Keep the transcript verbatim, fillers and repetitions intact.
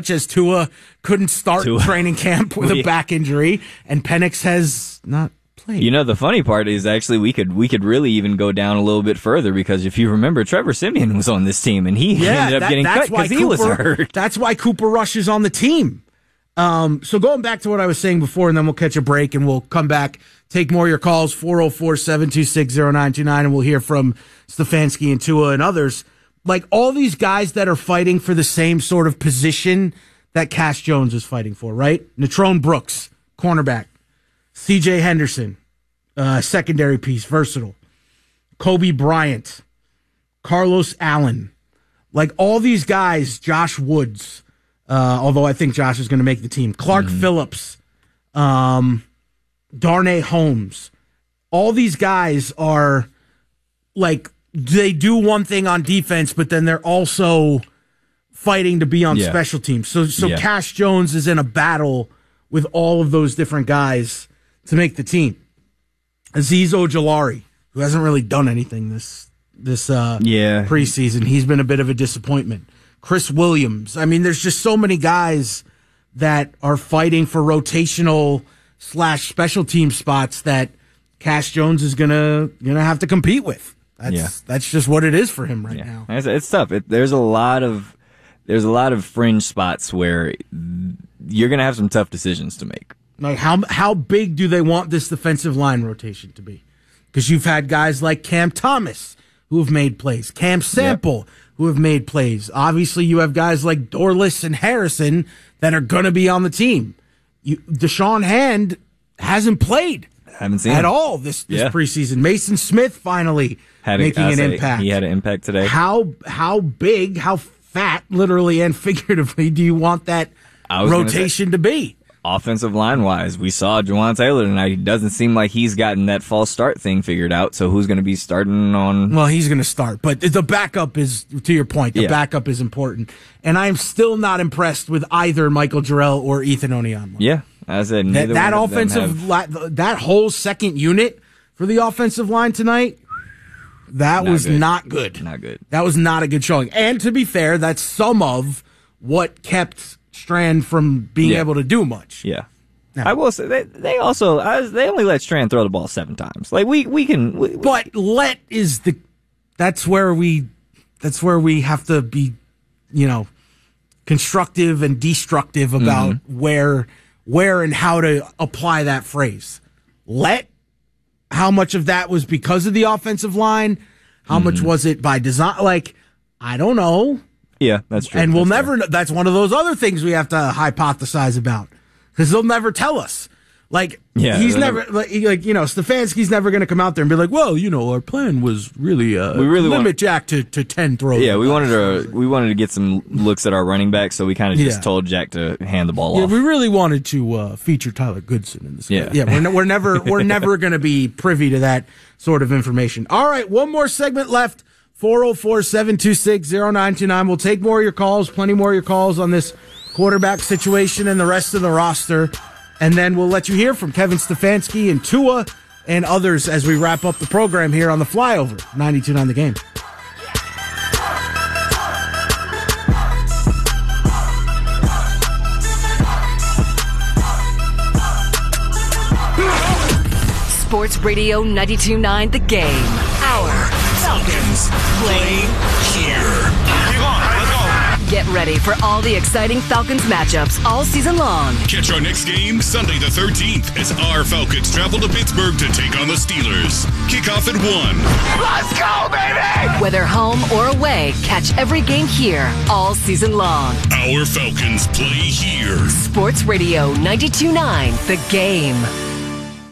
stretch as Tua couldn't start Tua. training camp with a back injury, and Penix has not played. You know, the funny part is actually we could we could really even go down a little bit further, because if you remember, Trevor Siemian was on this team, and he yeah, ended up that, getting cut because he was hurt. That's why Cooper Rush is on the team. Um, so going back to what I was saying before, and then we'll catch a break, and we'll come back, take more of your calls, four oh four, seven two six, oh nine two nine, and we'll hear from Stefanski and Tua and others. Like, all these guys that are fighting for the same sort of position that Cash Jones is fighting for, right? Natrone Brooks, cornerback. C J Henderson, uh, secondary piece, versatile. Kobe Bryant, Carlos Allen. Like, all these guys, Josh Woods, uh, although I think Josh is going to make the team. Clark mm-hmm. Phillips, um, Darnay Holmes. All these guys are, like, they do one thing on defense, but then they're also fighting to be on yeah. special teams. So, so yeah. Cash Jones is in a battle with all of those different guys to make the team. Azeez Ojulari, who hasn't really done anything this this uh, yeah. preseason, he's been a bit of a disappointment. Chris Williams. I mean, there's just so many guys that are fighting for rotational slash special team spots that Cash Jones is gonna gonna have to compete with. That's yeah. that's just what it is for him right yeah. now. It's, it's tough. It, there's a lot of there's a lot of fringe spots where you're gonna have some tough decisions to make. Like, how how big do they want this defensive line rotation to be? Because you've had guys like Cam Thomas who have made plays, Cam Sample yep. who have made plays. Obviously, you have guys like Dorless and Harrison that are going to be on the team. You, Deshaun Hand hasn't played haven't seen at him. all this, this yeah. preseason. Mason Smith finally had making a, an say, impact. He had an impact today. How how big, how fat, literally and figuratively, do you want that rotation say, to be? Offensive line wise, we saw Juwan Taylor tonight. It doesn't seem like he's gotten that false start thing figured out. So who's going to be starting on? Well, he's going to start, but the backup is, to your point, the yeah. backup is important. And I am still not impressed with either Michael Jarrell or Ethan Onyonwa. Yeah, as I said, that, that one offensive, have... that whole second unit for the offensive line tonight, that not was good. not good. Not good. That was not a good showing. And to be fair, that's some of what kept Strand from being yeah. able to do much. Yeah. No. I will say they, they also I was, they only let Strand throw the ball seven times. Like we we can, we, but let is the that's where we that's where we have to be, you know, constructive and destructive about mm-hmm. where where and how to apply that phrase. Let, how much of that was because of the offensive line? How mm-hmm. much was it by design? Like, I don't know. Yeah, that's true. And we'll that's never know. That's one of those other things we have to hypothesize about, because they'll never tell us. Like, yeah, he's never, never like, like, you know, Stefanski's never going to come out there and be like, well, you know, our plan was really, uh, we really limit want, Jack to, to ten throws. Yeah, we wanted to we wanted to get some looks at our running back, so we kind of just yeah. told Jack to hand the ball yeah, off. Yeah, we really wanted to uh, feature Tyler Goodson in this. Yeah, yeah, we're, ne- we're never we're never going to be privy to that sort of information. All right, one more segment left. four oh four, seven two six, oh nine two nine. We'll take more of your calls, plenty more of your calls on this quarterback situation and the rest of the roster. And then we'll let you hear from Kevin Stefanski and Tua and others as we wrap up the program here on the Flyover, ninety-two point nine The Game. Sports Radio ninety-two point nine The Game. Our Falcons play here. Keep on, let's go. Get ready for all the exciting Falcons matchups all season long. Catch our next game Sunday the thirteenth as our Falcons travel to Pittsburgh to take on the Steelers. Kickoff at one. Let's go, baby! Whether home or away, catch every game here all season long. Our Falcons play here. Sports Radio ninety-two point nine The Game.